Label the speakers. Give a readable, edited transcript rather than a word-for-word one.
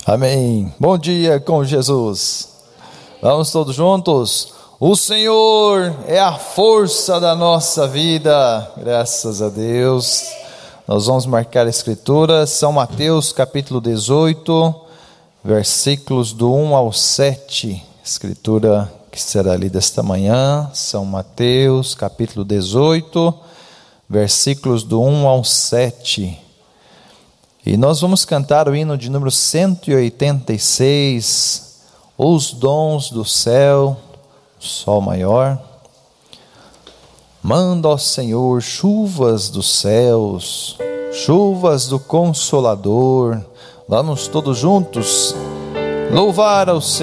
Speaker 1: Amém. Bom dia com Jesus. Vamos todos juntos. O Senhor é a força da nossa vida. Graças a Deus. Nós vamos marcar a escritura. São Mateus capítulo 18, versículos do 1 ao 7. Escritura que será lida esta manhã. São Mateus capítulo 18, versículos do 1 ao 7. E nós vamos cantar o hino de número 186, os dons do céu, sol maior. Manda, ó Senhor, chuvas dos céus, chuvas do Consolador. Vamos todos juntos louvar ao Senhor.